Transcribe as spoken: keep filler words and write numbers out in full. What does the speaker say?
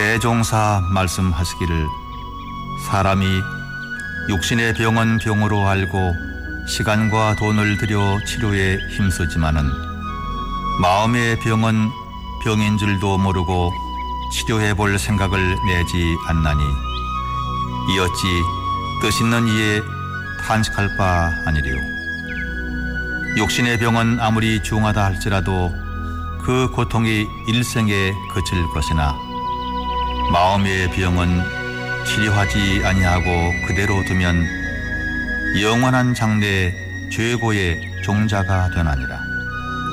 대종사 말씀하시기를 사람이 육신의 병은 병으로 알고 시간과 돈을 들여 치료에 힘쓰지만은 마음의 병은 병인 줄도 모르고 치료해 볼 생각을 내지 않나니 이어찌 뜻있는 이에 탄식할 바 아니리요. 육신의 병은 아무리 중하다 할지라도 그 고통이 일생에 그칠 것이나 마음의 병은 치료하지 아니하고 그대로 두면 영원한 장래의 최고의 종자가 되나니라.